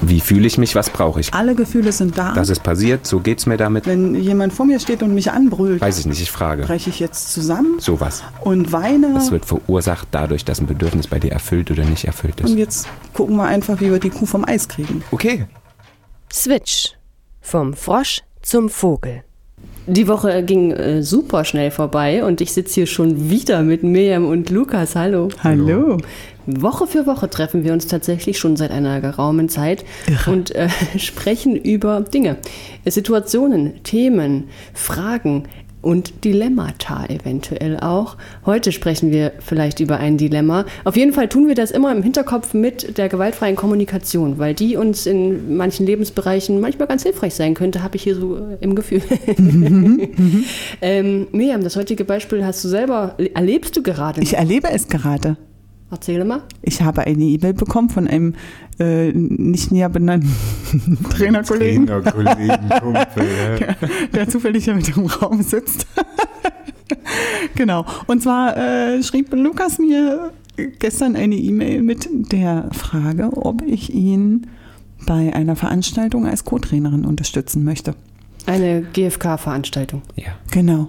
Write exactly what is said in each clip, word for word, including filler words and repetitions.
Wie fühle ich mich, was brauche ich? Alle Gefühle sind da. Das ist passiert, so geht's mir damit. Wenn jemand vor mir steht und mich anbrüllt, Weiß ich nicht, ich frage. breche ich jetzt zusammen Sowas. und weine. Das wird verursacht dadurch, dass ein Bedürfnis bei dir erfüllt oder nicht erfüllt ist. Und jetzt gucken wir einfach, wie wir die Kuh vom Eis kriegen. Okay. Switch. Vom Frosch zum Vogel. Die Woche ging äh, super schnell vorbei und ich sitze hier schon wieder mit Miriam und Lukas. Hallo. Hallo. Woche für Woche treffen wir uns tatsächlich schon seit einer geraumen Zeit Irre. und äh, sprechen über Dinge, Situationen, Themen, Fragen und Dilemmata eventuell auch. Heute sprechen wir vielleicht über ein Dilemma. Auf jeden Fall tun wir das immer im Hinterkopf mit der gewaltfreien Kommunikation, weil die uns in manchen Lebensbereichen manchmal ganz hilfreich sein könnte, habe ich hier so äh, im Gefühl. Mhm. ähm, Miriam, das heutige Beispiel hast du selber, erlebst du gerade? Ich erlebe es gerade. Erzähle mal. Ich habe eine E-Mail bekommen von einem äh, nicht näher benannten Trainerkollegen, Trainerkollegen, Kumpel, ja. der, der zufällig hier mit im Raum sitzt. Genau. Und zwar äh, schrieb Lukas mir gestern eine E-Mail mit der Frage, ob ich ihn bei einer Veranstaltung als Co-Trainerin unterstützen möchte. Eine G F K-Veranstaltung. Ja. Genau.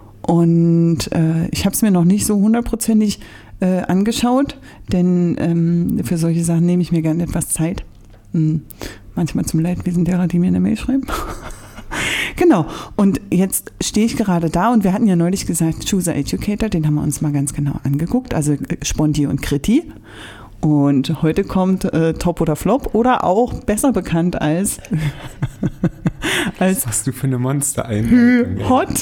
Und äh, ich habe es mir noch nicht so hundertprozentig äh, angeschaut, denn ähm, für solche Sachen nehme ich mir gerne etwas Zeit. Hm. Manchmal zum Leidwesen derer, die mir eine Mail schreiben. Genau. Und jetzt stehe ich gerade da und wir hatten ja neulich gesagt, Chooser Educator, den haben wir uns mal ganz genau angeguckt, also Sponti und Kriti. Und heute kommt äh, Top oder Flop oder auch besser bekannt als als Was hast du für eine Monster-Einleitung? Hü-Hot.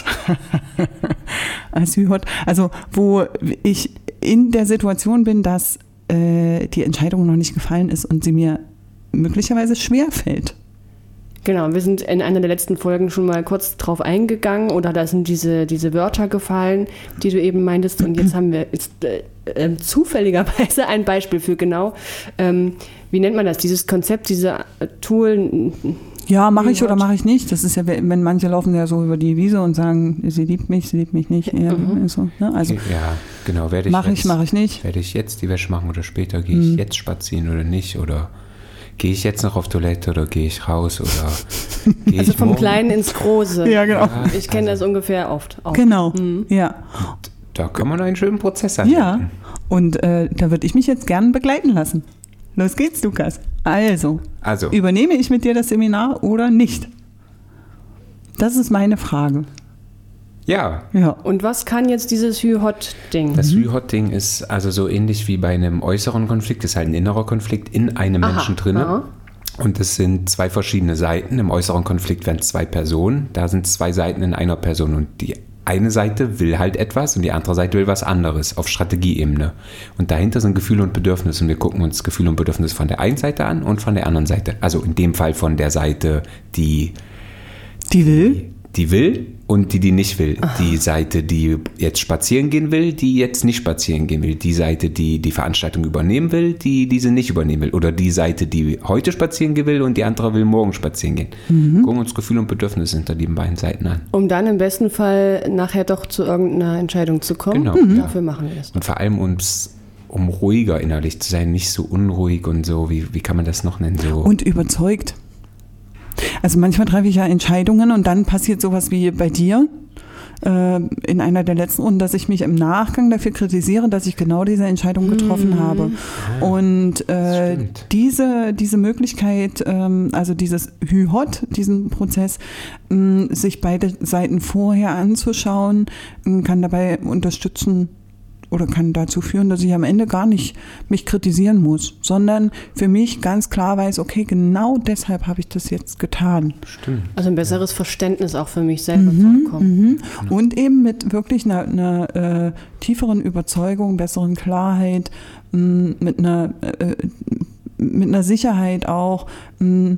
Als Hü-Hot. Also wo ich in der Situation bin, dass äh, die Entscheidung noch nicht gefallen ist und sie mir möglicherweise schwer fällt. Genau, wir sind in einer der letzten Folgen schon mal kurz drauf eingegangen oder da sind diese, diese Wörter gefallen, die du eben meintest und jetzt haben wir jetzt, äh, äh, zufälligerweise ein Beispiel für genau, ähm, wie nennt man das, dieses Konzept, diese äh, Tool. Ja, mache ich oder mache ich nicht. Das ist ja, wenn manche laufen ja so über die Wiese und sagen, sie liebt mich, sie liebt mich nicht. Ja, mhm. so, ne? Also ja, genau. Werde ich mache ich, mache ich nicht. Werde ich jetzt die Wäsche machen oder später? Gehe ich mhm. jetzt spazieren oder nicht? Oder gehe ich jetzt noch auf Toilette oder gehe ich raus? Oder gehe also ich vom morgen? Kleinen ins Große. Ja, genau. Ja, ich kenne also, das ungefähr oft. Auch. Genau, mhm. ja. Und da kann man einen schönen Prozess anwenden. Ja, und äh, da würde ich mich jetzt gerne begleiten lassen. Los geht's, Lukas. Also, Also, übernehme ich mit dir das Seminar oder nicht? Das ist meine Frage. ja. Ja. Und was kann jetzt dieses Hü-Hot-Ding? Das Hü-Hot-Ding ist also so ähnlich wie bei einem äußeren Konflikt, ist halt ein innerer Konflikt in einem Aha, Menschen drin. aha. Und es sind zwei verschiedene Seiten. Im äußeren Konflikt werden zwei Personen. Da sind zwei Seiten in einer Person. Und die eine Seite will halt etwas und die andere Seite will was anderes auf Strategieebene. Und dahinter sind Gefühle und Bedürfnisse. Und wir gucken uns Gefühle und Bedürfnisse von der einen Seite an und von der anderen Seite. Also in dem Fall von der Seite, die Die will? die will und die, die nicht will. Aha. Die Seite, die jetzt spazieren gehen will, die jetzt nicht spazieren gehen will. Die Seite, die die Veranstaltung übernehmen will, die diese nicht übernehmen will. Oder die Seite, die heute spazieren gehen will und die andere will morgen spazieren gehen. Mhm. Gucken uns Gefühle und Bedürfnisse hinter den beiden Seiten an. Um dann im besten Fall nachher doch zu irgendeiner Entscheidung zu kommen. Genau. Mhm. Dafür machen wir es. Und vor allem uns, um ruhiger innerlich zu sein, nicht so unruhig und so, wie, wie kann man das noch nennen? So. Und überzeugt. Also manchmal treffe ich ja Entscheidungen und dann passiert sowas wie bei dir äh, in einer der letzten Runden, dass ich mich im Nachgang dafür kritisiere, dass ich genau diese Entscheidung getroffen mhm. habe. Ja, und äh, diese, diese Möglichkeit, ähm, also dieses Hü-Hot, diesen Prozess, ähm, sich beide Seiten vorher anzuschauen, ähm, kann dabei unterstützen, oder kann dazu führen, dass ich am Ende gar nicht mich kritisieren muss, sondern für mich ganz klar weiß, okay, genau deshalb habe ich das jetzt getan. Stimmt. Also ein besseres Verständnis auch für mich selber zu Mhm, bekommen. mhm. Und eben mit wirklich einer, einer äh, tieferen Überzeugung, besseren Klarheit, mh, mit einer äh, mit einer Sicherheit auch, mh,